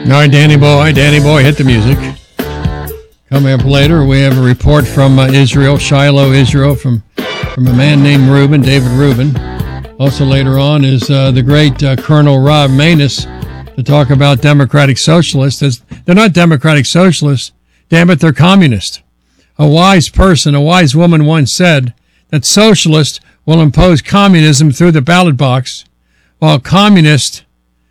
All right, Danny Boy, hit the music. Coming up later, we have a report from Israel, Shiloh, Israel, from a man named Reuben, David Reuben. Also later on is the great Colonel Rob Maness to talk about Democratic Socialists. They're not Democratic Socialists. Damn it, they're communist. A wise woman once said that socialists will impose communism through the ballot box, while communists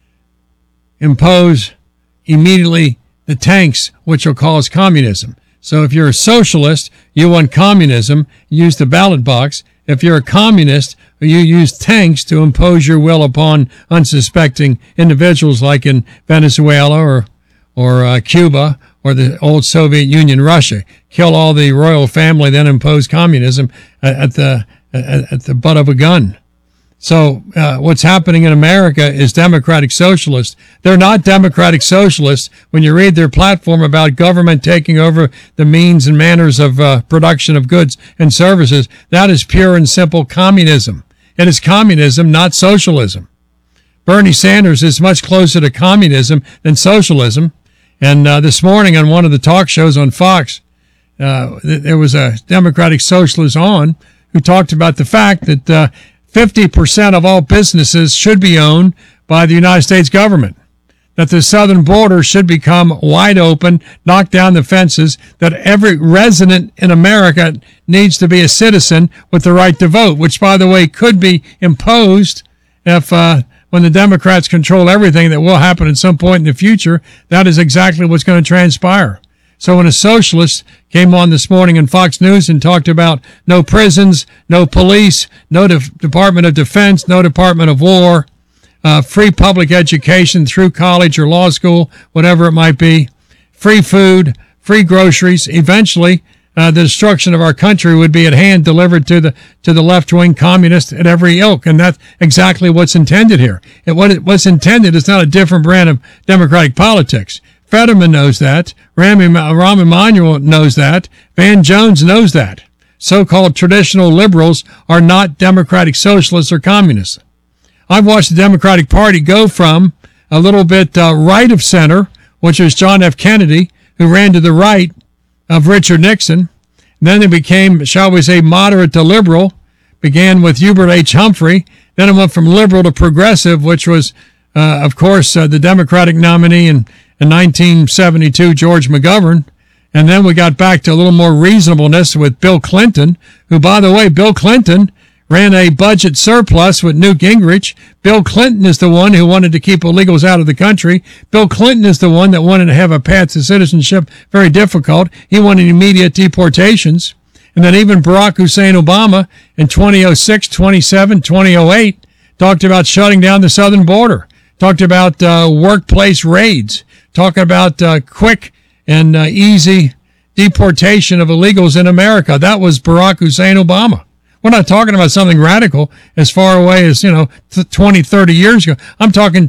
impose immediately the tanks, which will cause communism. So if you're a socialist, you want communism, use the ballot box. If you're a communist, you use tanks to impose your will upon unsuspecting individuals like in Venezuela or Cuba or the old Soviet Union, Russia. Kill all the royal family, then impose communism at the butt of a gun. So what's happening in America is Democratic Socialists. They're not Democratic Socialists. When you read their platform about government taking over the means and manners of production of goods and services, that is pure and simple communism. It is communism, not socialism. Bernie Sanders is much closer to communism than socialism. And this morning on one of the talk shows on Fox, there was a Democratic Socialist on who talked about the fact that 50% of all businesses should be owned by the United States government, that the southern border should become wide open, knock down the fences, that every resident in America needs to be a citizen with the right to vote, which, by the way, could be imposed if when the Democrats control everything that will happen at some point in the future. That is exactly what's going to transpire. So when a socialist came on this morning in Fox News and talked about no prisons, no police, no Department of Defense, no Department of War, free public education through college or law school, whatever it might be, free food, free groceries, eventually the destruction of our country would be at hand, delivered to the left-wing communists at every ilk. And that's exactly what's intended here. And what's intended is not a different brand of democratic politics. Fetterman knows that. Rahm Emanuel knows that. Van Jones knows that. So-called traditional liberals are not democratic socialists or communists. I've watched the Democratic Party go from a little bit right of center, which was John F. Kennedy, who ran to the right of Richard Nixon. Then it became, shall we say, moderate to liberal, began with Hubert H. Humphrey. Then it went from liberal to progressive, which was, of course, the Democratic nominee in 1972, George McGovern. And then we got back to a little more reasonableness with Bill Clinton, who, by the way, Bill Clinton ran a budget surplus with Newt Gingrich. Bill Clinton is the one who wanted to keep illegals out of the country. Bill Clinton is the one that wanted to have a path to citizenship very difficult. He wanted immediate deportations. And then even Barack Hussein Obama in 2006, 2007, 2008 talked about shutting down the southern border, talked about workplace raids, talking about quick and easy deportation of illegals in America. That was Barack Hussein Obama. We're not talking about something radical as far away as, 20, 30 years ago. I'm talking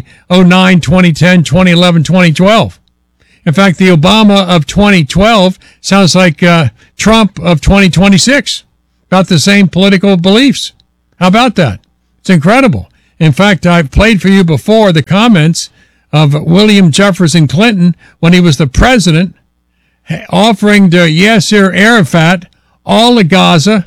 2009, 2010, 2011, 2012. In fact, the Obama of 2012 sounds like Trump of 2026. About the same political beliefs. How about that? It's incredible. In fact, I've played for you before the comments of William Jefferson Clinton when he was the president, offering to Yasser Arafat all of Gaza,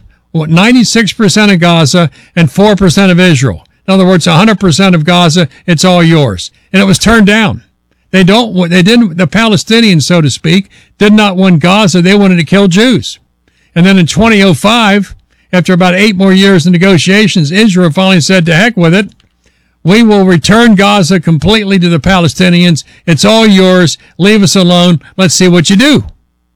96% of Gaza and 4% of Israel. In other words, 100% of Gaza, it's all yours. And it was turned down. The Palestinians, so to speak, did not want Gaza. They wanted to kill Jews. And then in 2005, after about 8 more years of negotiations, Israel finally said, to heck with it. We will return Gaza completely to the Palestinians. It's all yours. Leave us alone. Let's see what you do.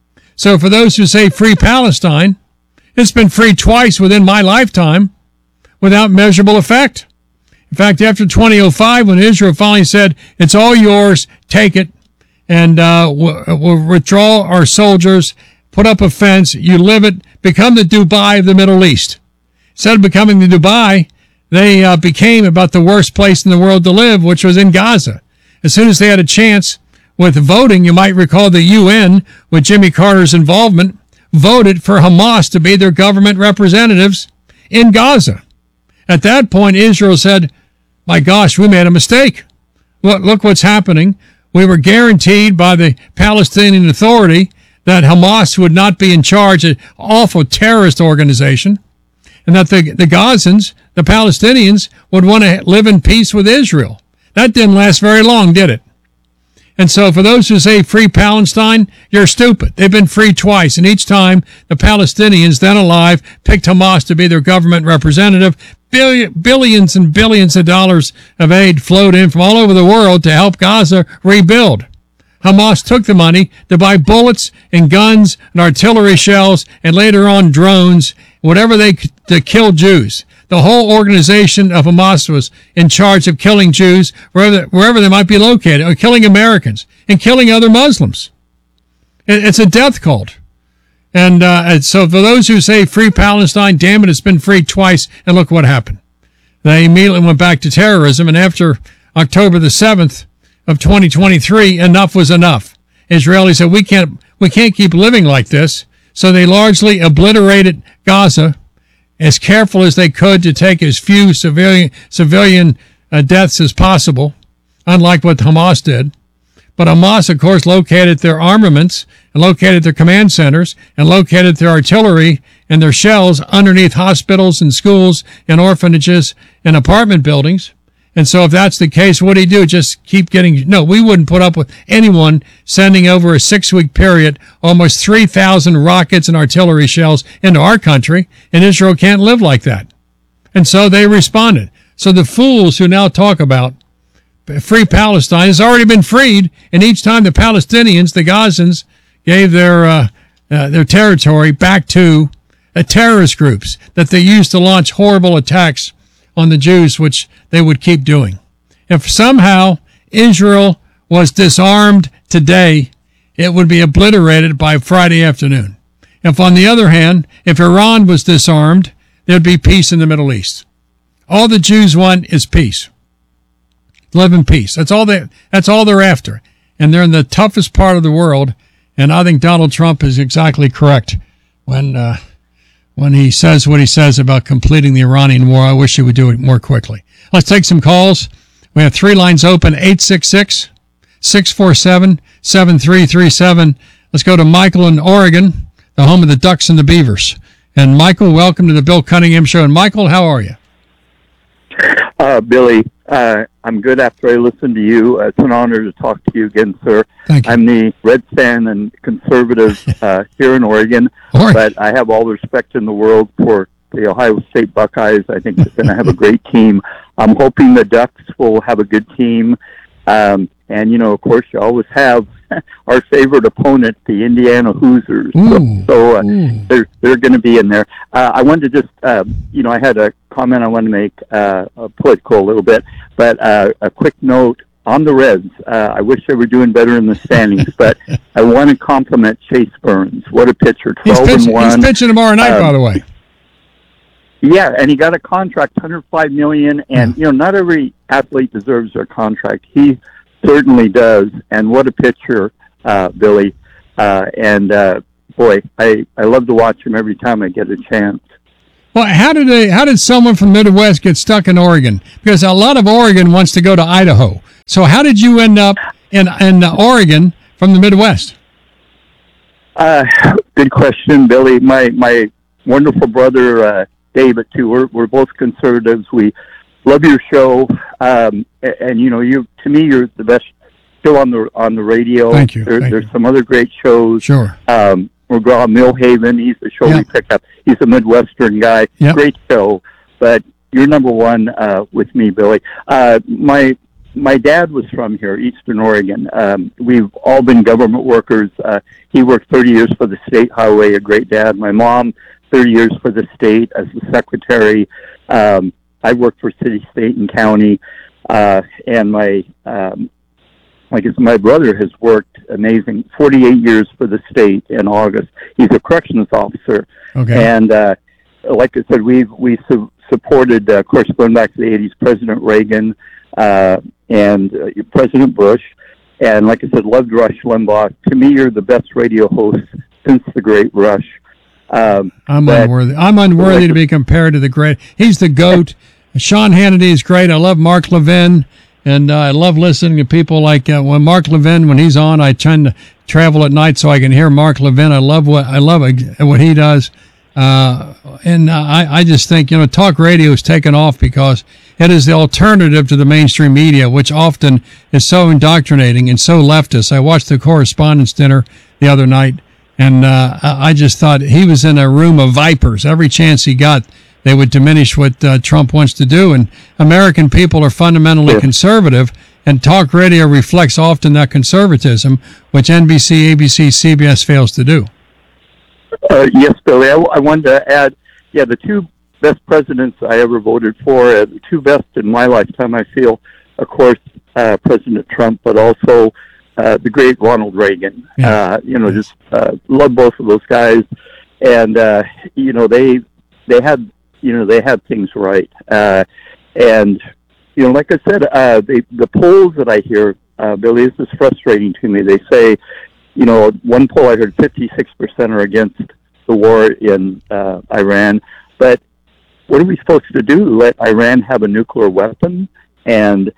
So for those who say free Palestine, it's been free twice within my lifetime without measurable effect. In fact, after 2005, when Israel finally said, it's all yours, take it, and we'll withdraw our soldiers, put up a fence, you live it, become the Dubai of the Middle East. Instead of becoming the Dubai, they became about the worst place in the world to live, which was in Gaza. As soon as they had a chance with voting, you might recall the UN, with Jimmy Carter's involvement, voted for Hamas to be their government representatives in Gaza. At that point, Israel said, my gosh, we made a mistake. Look what's happening we were guaranteed by the Palestinian Authority that Hamas would not be in charge, an awful terrorist organization, and that the Gazans, the Palestinians, would want to live in peace with Israel. That didn't last very long, did it? And so for those who say free Palestine, you're stupid. They've been free twice, and each time the Palestinians, then alive, picked Hamas to be their government representative. Billions and billions of dollars of aid flowed in from all over the world to help Gaza rebuild. Hamas took the money to buy bullets and guns and artillery shells and later on drones, whatever they could, to kill Jews. The whole organization of Hamas was in charge of killing Jews wherever they might be located, or killing Americans and killing other Muslims. It's a death cult. And so for those who say free Palestine, damn it, it's been free twice, and look what happened. They immediately went back to terrorism, and after October the 7th of 2023, enough was enough. Israelis said, we can't keep living like this, so they largely obliterated Gaza, as careful as they could to take as few civilian deaths as possible, unlike what Hamas did. But Hamas, of course, located their armaments and located their command centers and located their artillery and their shells underneath hospitals and schools and orphanages and apartment buildings. And so if that's the case, what do you do? Just keep getting... No, we wouldn't put up with anyone sending over a 6-week period almost 3,000 rockets and artillery shells into our country, and Israel can't live like that. And so they responded. So the fools who now talk about free Palestine has already been freed, and each time the Palestinians, the Gazans, gave their territory back to terrorist groups that they used to launch horrible attacks on the Jews, which they would keep doing. If somehow Israel was disarmed today, it would be obliterated by Friday afternoon. If, on the other hand, if Iran was disarmed, there'd be peace in the Middle East. All the Jews want is peace. Live in peace. That's all they're after. And they're in the toughest part of the world, and I think Donald Trump is exactly correct when he says what he says about completing the Iranian war. I wish he would do it more quickly. Let's take some calls. We have 3 lines open, 866-647-7337. Let's go to Michael in Oregon, the home of the Ducks and the Beavers. And Michael, welcome to the Bill Cunningham Show. And Michael, how are you? Billy, I'm good after I listen to you. It's an honor to talk to you again, sir. Thank you. I'm the Reds fan and conservative here in Oregon, but I have all the respect in the world for the Ohio State Buckeyes. I think they're going to have a great team. I'm hoping the Ducks will have a good team. And, you know, of course, you always have our favorite opponent, the Indiana Hoosiers. So they're going to be in there. I wanted to just, I had a comment I want to make, political a little bit, but a quick note on the Reds. I wish they were doing better in the standings, but I want to compliment Chase Burns. What a pitcher, 12-1. He's pitching tomorrow night, by the way. Yeah, and he got a contract, $105 million, and, not every athlete deserves their contract. He certainly does, and what a pitcher, Billy. Boy, I love to watch him every time I get a chance. Well, how did someone from the Midwest get stuck in Oregon? Because a lot of Oregon wants to go to Idaho. So how did you end up in Oregon from the Midwest? Good question, Billy. My wonderful brother, David, too. We're both conservatives. We love your show, and you to me you're the best show on the radio. Thank you. There's some other great shows. Sure. McGraw Millhaven, he's the show we pick up. He's a Midwestern guy. Yep. Great show, but you're number one with me, Billy. My dad was from here, Eastern Oregon. We've all been government workers. He worked 30 years for the state highway, a great dad. My mom, 30 years for the state as a secretary. I worked for city, state, and county. And my brother has worked amazing, 48 years for the state in August. He's a corrections officer. Okay. And like I said, we supported, of course, going back to the 80s, President Reagan and President Bush. And like I said, loved Rush Limbaugh. To me, you're the best radio host since the Great Rush. I'm unworthy to be compared to the great. He's the GOAT. Sean Hannity is great. I love Mark Levin. And I love listening to people like when Mark Levin, when he's on, I tend to travel at night so I can hear Mark Levin. I love what he does. I just think, talk radio is taken off because it is the alternative to the mainstream media, which often is so indoctrinating and so leftist. I watched the Correspondents' Dinner the other night, and I just thought he was in a room of vipers. Every chance he got, they would diminish what Trump wants to do. And American people are fundamentally conservative, and talk radio reflects often that conservatism, which NBC, ABC, CBS fails to do. Yes, Billy. I wanted to add, the two best presidents I ever voted for, the two best in my lifetime, I feel, of course, President Trump, but also the great Ronald Reagan. Yeah. Just love both of those guys, and they had things right. And like I said, the polls that I hear, Billy, this is frustrating to me. They say, one poll I heard 56% are against the war in Iran, but what are we supposed to do? Let Iran have a nuclear weapon and,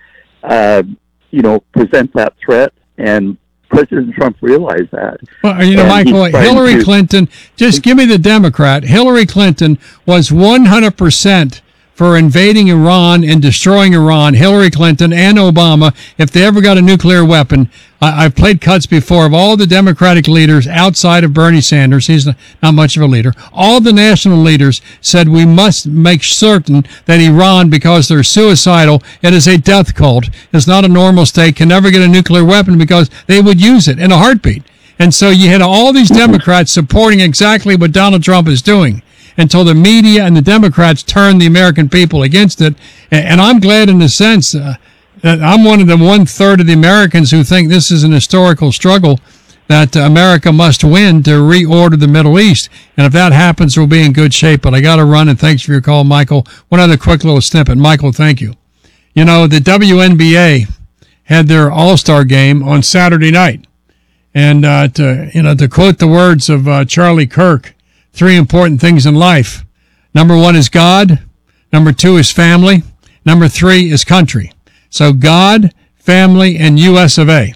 present that threat? And President Trump realized that. Well, Michael, Hillary Clinton, just give me the Democrat. Hillary Clinton was 100% for invading Iran and destroying Iran, Hillary Clinton and Obama, if they ever got a nuclear weapon. I've played cuts before of all the Democratic leaders outside of Bernie Sanders. He's not much of a leader. All the national leaders said we must make certain that Iran, because they're suicidal, it is a death cult, it's not a normal state, can never get a nuclear weapon because they would use it in a heartbeat. And so you had all these Democrats supporting exactly what Donald Trump is doing, until the media and the Democrats turned the American people against it. And I'm glad in the sense that I'm one of the 1/3 of the Americans who think this is an historical struggle that America must win to reorder the Middle East. And if that happens, we'll be in good shape. But I got to run, and thanks for your call, Michael. One other quick little snippet. Michael, thank you. The WNBA had their All-Star game on Saturday night. And to quote the words of Charlie Kirk, 3 important things in life. Number 1 is God. Number 2 is family. Number 3 is country. So God, family, and US of A.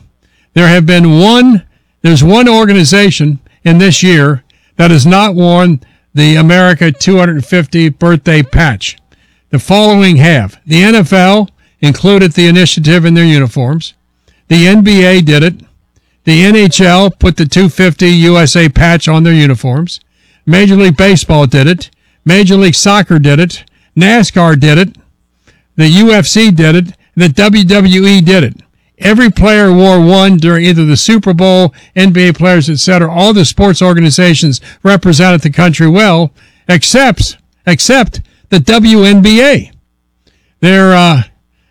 There's one organization in this year that has not worn the America 250 birthday patch. The following have. The NFL included the initiative in their uniforms. The NBA did it. The NHL put the 250 USA patch on their uniforms. Major League Baseball did it. Major League Soccer did it. NASCAR did it. The UFC did it. The WWE did it. Every player wore one during either the Super Bowl, NBA players, etc. All the sports organizations represented the country well, except the WNBA. Their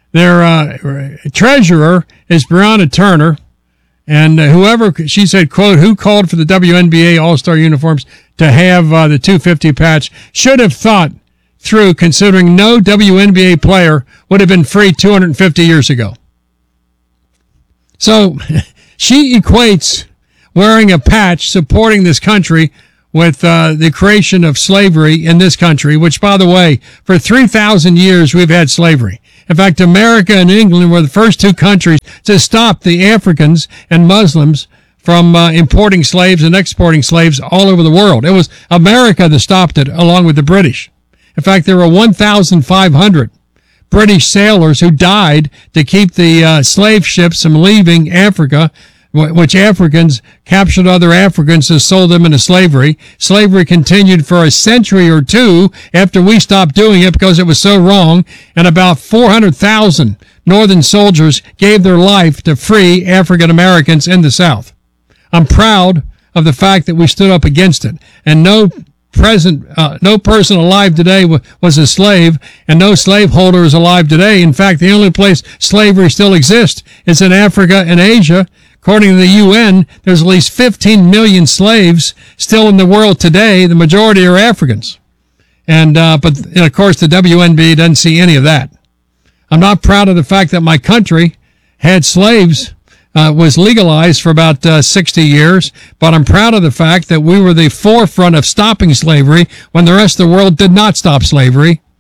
treasurer is Breonna Turner. And she said, quote, who called for the WNBA All-Star uniforms to have the 250 patch should have thought through, considering no WNBA player would have been free 250 years ago. So she equates wearing a patch supporting this country with the creation of slavery in this country, which, by the way, for 3,000 years we've had slavery. In fact, America and England were the first 2 countries to stop the Africans and Muslims from importing slaves and exporting slaves all over the world. It was America that stopped it, along with the British. In fact, there were 1,500 British sailors who died to keep the slave ships from leaving Africa, which Africans captured other Africans and sold them into slavery. Slavery continued for a century or 2 after we stopped doing it because it was so wrong, and about 400,000 Northern soldiers gave their life to free African Americans in the South. I'm proud of the fact that we stood up against it, and no person alive today was a slave, and no slaveholder is alive today. In fact, the only place slavery still exists is in Africa and Asia. According to the UN, there's at least 15 million slaves still in the world today. The majority are Africans. But of course, the WNBA doesn't see any of that. I'm not proud of the fact that my country had slaves, was legalized for about 60 years, but I'm proud of the fact that we were the forefront of stopping slavery when the rest of the world did not stop slavery.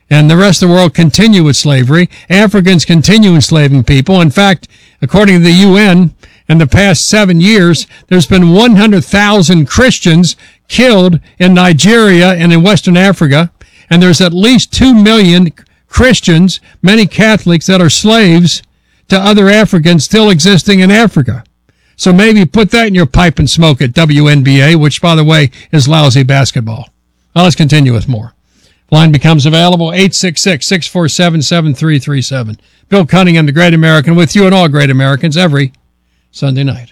and the rest of the world continue with slavery. Africans continue enslaving people. In fact, according to the UN, in the past 7 years, there's been 100,000 Christians killed in Nigeria and in Western Africa, and there's at least 2 million Christians, many Catholics, that are slaves to other Africans still existing in Africa. So maybe put that in your pipe and smoke it, WNBA, which, by the way, is lousy basketball. Now let's continue with more. Line becomes available, 866-647-7337. Bill Cunningham, the Great American, with you and all great Americans every Sunday night.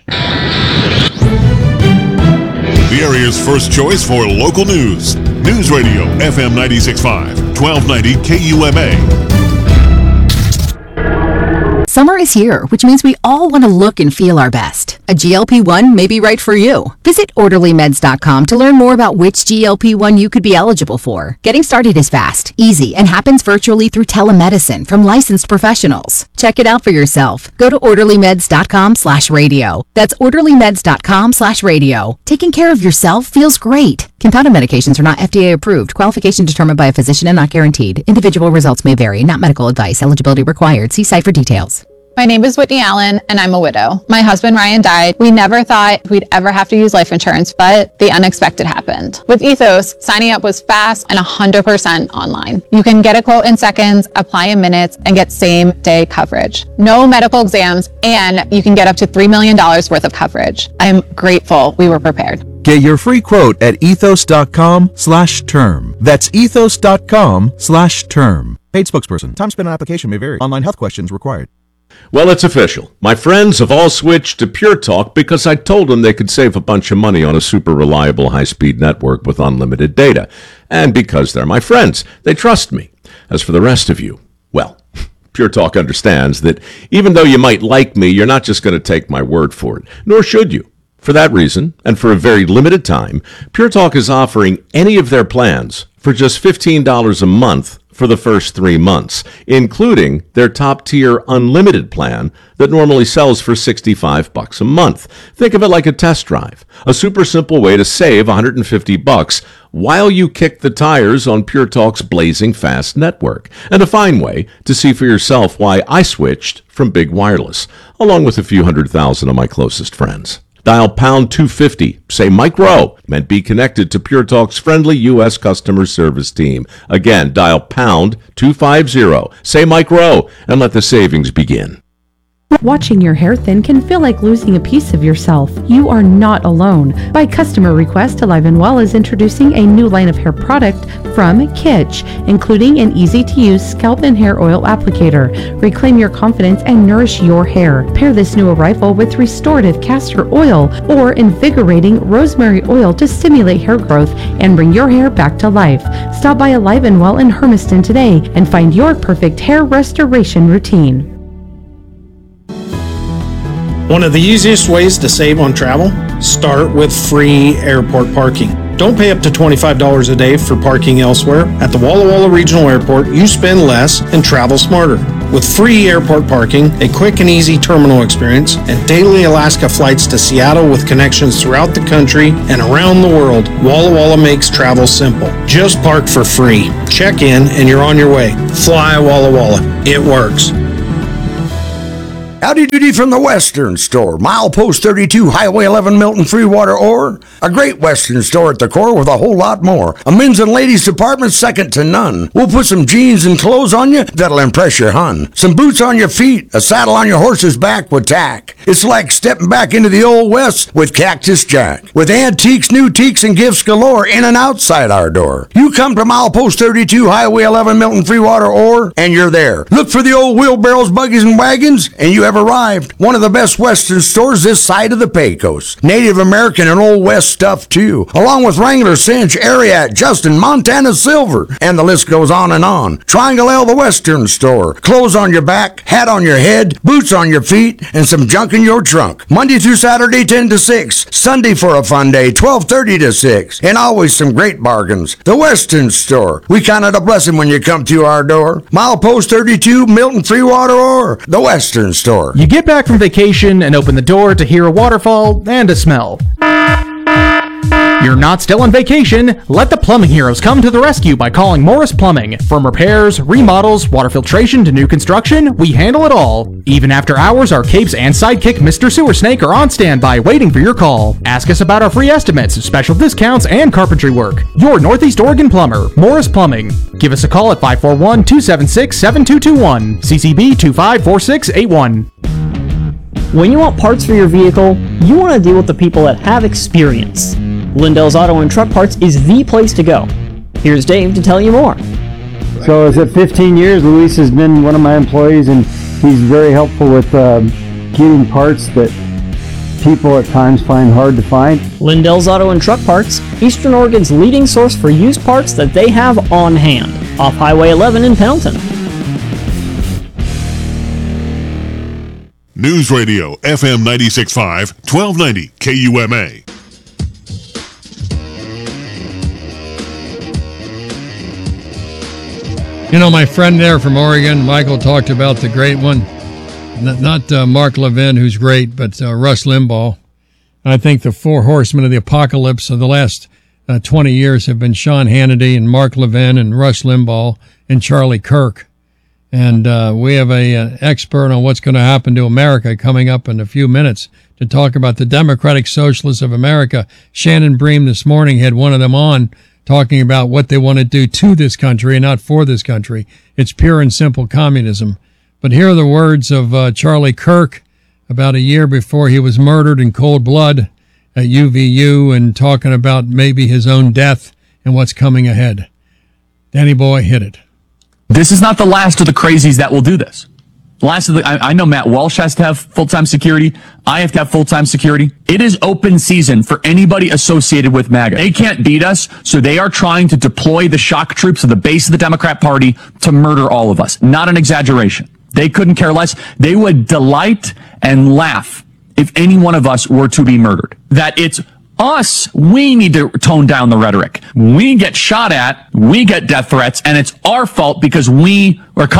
The area's first choice for local news. News Radio, FM 96.5, 1290 KUMA. Summer is here, which means we all want to look and feel our best. A GLP-1 may be right for you. Visit OrderlyMeds.com to learn more about which GLP-1 you could be eligible for. Getting started is fast, easy, and happens virtually through telemedicine from licensed professionals. Check it out for yourself. Go to OrderlyMeds.com/radio. That's OrderlyMeds.com/radio. Taking care of yourself feels great. Compounded medications are not FDA approved. Qualification determined by a physician and not guaranteed. Individual results may vary. Not medical advice. Eligibility required. See site for details. My name is Whitney Allen, and I'm a widow. My husband, Ryan, died. We never thought we'd ever have to use life insurance, but the unexpected happened. With Ethos, signing up was fast and 100% online. You can get a quote in seconds, apply in minutes, and get same-day coverage. No medical exams, and you can get up to $3 million worth of coverage. I'm grateful we were prepared. Get your free quote at ethos.com/term. That's ethos.com/term. Paid spokesperson. Time spent on application may vary. Online health questions required. Well, it's official. My friends have all switched to Pure Talk because I told them they could save a bunch of money on a super reliable high-speed network with unlimited data. And because they're my friends, they trust me. As for the rest of you, well, Pure Talk understands that even though you might like me, you're not just going to take my word for it, nor should you. For that reason, and for a very limited time, Pure Talk is offering any of their plans for just $15 a month for the first 3 months, including their top-tier unlimited plan that normally sells for $65 a month. Think of it like a test drive, a super simple way to save $150 while you kick the tires on Pure Talk's blazing fast network, and a fine way to see for yourself why I switched from big wireless, along with a few 100,000 of my closest friends. Dial pound 250, say Mike Rowe, and be connected to Pure Talk's friendly U.S. customer service team. Again, dial pound 250, say Mike Rowe, and let the savings begin. Watching your hair thin can feel like losing a piece of yourself. You are not alone. By customer request, Alive & Well is introducing a new line of hair product from Kitsch, including an easy-to-use scalp and hair oil applicator. Reclaim your confidence and nourish your hair. Pair this new arrival with restorative castor oil or invigorating rosemary oil to stimulate hair growth and bring your hair back to life. Stop by Alive & Well in Hermiston today and find your perfect hair restoration routine. One of the easiest ways to save on travel? Start with free airport parking. Don't pay up to $25 a day for parking elsewhere. At the Walla Walla Regional Airport, you spend less and travel smarter. With free airport parking, a quick and easy terminal experience, and daily Alaska flights to Seattle with connections throughout the country and around the world, Walla Walla makes travel simple. Just park for free. Check in and you're on your way. Fly Walla Walla. It works. Howdy doody from the Western Store, Milepost 32, Highway 11, Milton, Freewater, Ore. A great Western store at the core with a whole lot more. A men's and ladies department second to none. We'll put some jeans and clothes on you that'll impress your hun. Some boots on your feet, a saddle on your horse's back with tack. It's like stepping back into the Old West with Cactus Jack. With antiques, new teaks, and gifts galore in and outside our door. You come to Milepost 32, Highway 11, Milton, Freewater, Ore, and you're there. Look for the old wheelbarrows, buggies, and wagons, and you have arrived. One of the best Western stores this side of the Pecos. Native American and Old West stuff too, along with Wrangler, Cinch, Ariat, Justin, Montana Silver, and the list goes on and on. Triangle L, the Western Store. Clothes on your back, hat on your head, boots on your feet, and some junk in your trunk. Monday through Saturday, 10 to 6. Sunday for a fun day, 12:30 to 6. And always some great bargains. The Western Store. We count it a blessing when you come to our door. Milepost 32, Milton, Freewater, or the Western Store. You get back from vacation and open the door to hear a waterfall and a smell. You're not still on vacation? Let the plumbing heroes come to the rescue by calling Morris Plumbing. From repairs, remodels, water filtration to new construction, we handle it all. Even after hours, our capes and sidekick Mr. Sewer Snake are on standby waiting for your call. Ask us about our free estimates, special discounts, and carpentry work. Your Northeast Oregon plumber, Morris Plumbing. Give us a call at 541-276-7221, CCB 254681. When you want parts for your vehicle, you want to deal with the people that have experience. Lindell's Auto and Truck Parts is the place to go. Here's Dave to tell you more. So is it 15 years? Luis has been one of my employees, and he's very helpful with getting parts that people at times find hard to find. Lindell's Auto and Truck Parts, Eastern Oregon's leading source for used parts that they have on hand, off Highway 11 in Pendleton. News Radio, FM 96.5, 1290 KUMA. You know, my friend there from Oregon, Michael, talked about the great one. Not Mark Levin, who's great, but Rush Limbaugh. I think the four horsemen of the apocalypse of the last 20 years have been Sean Hannity and Mark Levin and Rush Limbaugh and Charlie Kirk. And we have an expert on what's going to happen to America coming up in a few minutes to talk about the Democratic Socialists of America. Shannon Bream this morning had one of them on talking about what they want to do to this country and not for this country. It's pure and simple communism. But here are the words of Charlie Kirk about a year before he was murdered in cold blood at UVU and talking about maybe his own death and what's coming ahead. Danny Boy, hit it. This is not the last of the crazies that will do this. I know Matt Walsh has to have full-time security. I have to have full-time security. It is open season for anybody associated with MAGA. They can't beat us, so they are trying to deploy the shock troops of the base of the Democrat Party to murder all of us. Not an exaggeration. They couldn't care less. They would delight and laugh if any one of us were to be murdered. That it's us, we need to tone down the rhetoric. We get shot at, we get death threats, and it's our fault because we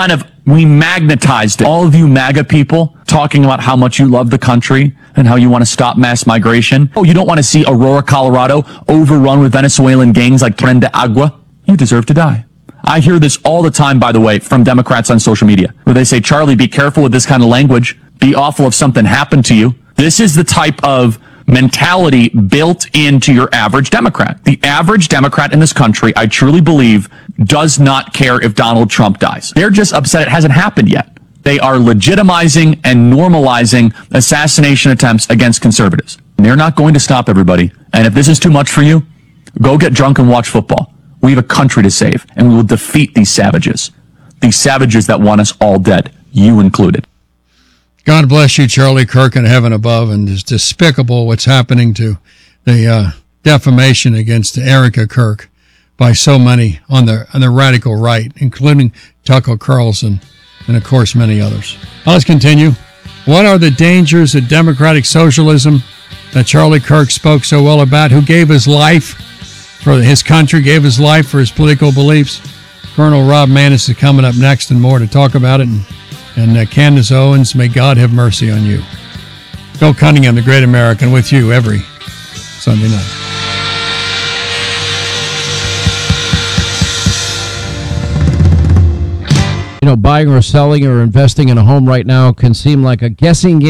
magnetized it. All of you MAGA people talking about how much you love the country and how you want to stop mass migration. Oh, you don't want to see Aurora, Colorado overrun with Venezuelan gangs like Tren de Agua? You deserve to die. I hear this all the time, by the way, from Democrats on social media, where they say, Charlie, be careful with this kind of language. Be awful if something happened to you. This is the type of mentality built into your average Democrat. The average Democrat in this country, I truly believe, does not care if Donald Trump dies. They're just upset it hasn't happened yet. They are legitimizing and normalizing assassination attempts against conservatives. And they're not going to stop everybody. And if this is too much for you, go get drunk and watch football. We have a country to save, and we will defeat these savages that want us all dead, you included. God bless you, Charlie Kirk, in heaven above, and it's despicable what's happening to the defamation against Erica Kirk by so many on the radical right, including Tucker Carlson and, of course, many others. Let's continue. What are the dangers of democratic socialism that Charlie Kirk spoke so well about, who gave his life for his country, gave his life for his political beliefs? Colonel Rob Maness is coming up next and more to talk about it. And Candace Owens, may God have mercy on you. Bill Cunningham, the great American, with you every Sunday night. You know, buying or selling or investing in a home right now can seem like a guessing game.